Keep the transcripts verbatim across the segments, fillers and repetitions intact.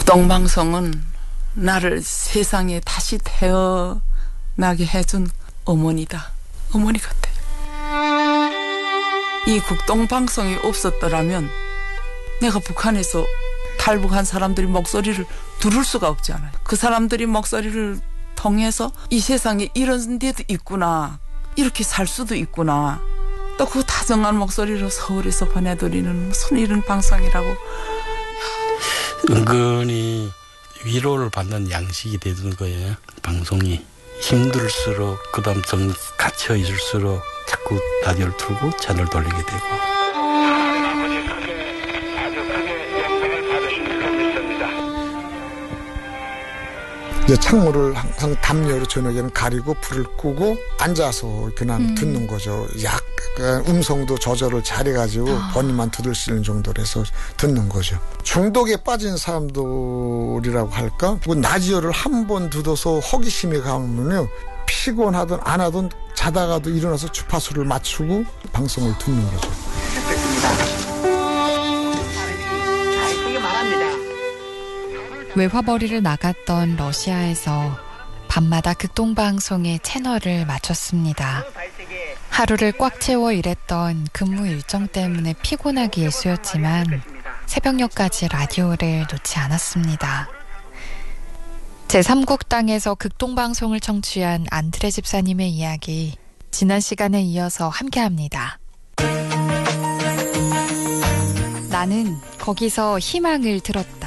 극동방송은 나를 세상에 다시 태어나게 해준 어머니다. 어머니 같아요. 이 극동방송이 없었더라면 내가 북한에서 탈북한 사람들이 목소리를 들을 수가 없지 않아요. 그 사람들이 목소리를 통해서 이 세상에 이런 데도 있구나, 이렇게 살 수도 있구나, 또 그 다정한 목소리로 서울에서 보내드리는 무슨 이런 방송이라고. 은근히 위로를 받는 양식이 되는 거예요. 방송이 힘들수록, 그 다음 정 갇혀 있을수록 자꾸 라디오를 틀고 채널 돌리게 되고. 아버지 크게, 아주 크게 영광을 받으신 줄 믿습니다. 이제 창문을 항상 담요로 저녁에는 가리고 불을 끄고 앉아서 그냥 음. 듣는 거죠. 약간 음성도 조절을 잘해가지고 아. 본인만 들을 수 있는 정도로 해서 듣는 거죠. 중독에 빠진 사람들이라고 할까? 라디오를 한 번 듣어서 호기심이 가면요, 피곤하든 안 하든 자다가도 일어나서 주파수를 맞추고 방송을 듣는 거죠. 외화벌이를 나갔던 러시아에서 밤마다 극동방송의 채널을 맞췄습니다. 하루를 꽉 채워 일했던 근무 일정 때문에 피곤하기 일쑤였지만 새벽녘까지 라디오를 놓지 않았습니다. 제삼 국당에서 극동방송을 청취한 안드레 집사님의 이야기, 지난 시간에 이어서 함께합니다. 나는 거기서 희망을 들었다.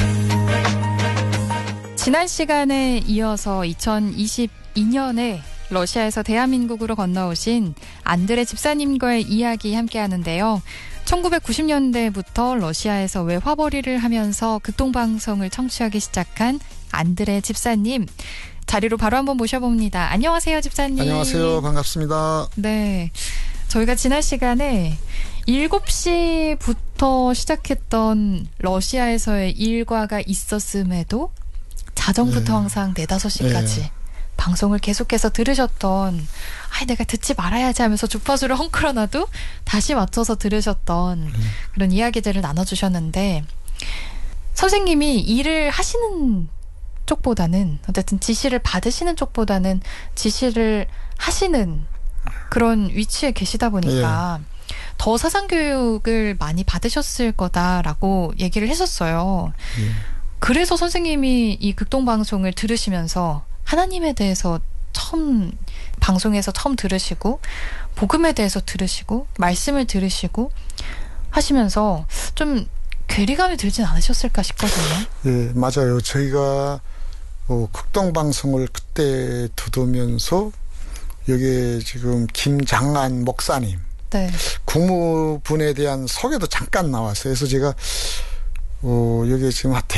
지난 시간에 이어서 이천이십이 년에 러시아에서 대한민국으로 건너오신 안드레 집사님과의 이야기 함께하는데요. 천구백구십 년대부터 러시아에서 외화벌이를 하면서 극동방송을 청취하기 시작한 안드레 집사님, 자리로 바로 한번 모셔봅니다. 안녕하세요, 집사님. 안녕하세요. 반갑습니다. 네, 저희가 지난 시간에 일곱 시부터 시작했던 러시아에서의 일과가 있었음에도 자정부터 네. 항상 네다섯 시까지 네. 방송을 계속해서 들으셨던, 아, 내가 듣지 말아야지 하면서 주파수를 헝클어놔도 다시 맞춰서 들으셨던 음. 그런 이야기들을 나눠주셨는데, 선생님이 일을 하시는 쪽보다는, 어쨌든 지시를 받으시는 쪽보다는 지시를 하시는 그런 위치에 계시다 보니까 네. 더 사상교육을 많이 받으셨을 거다라고 얘기를 했었어요. 네. 그래서 선생님이 이 극동방송을 들으시면서 하나님에 대해서 처음, 방송에서 처음 들으시고, 복음에 대해서 들으시고, 말씀을 들으시고 하시면서 좀 괴리감이 들진 않으셨을까 싶거든요. 예, 맞아요. 저희가 어, 극동방송을 그때 듣으면서 여기 지금 김장안 목사님 네. 국무분에 대한 소개도 잠깐 나왔어요. 그래서 제가 어, 여기 지금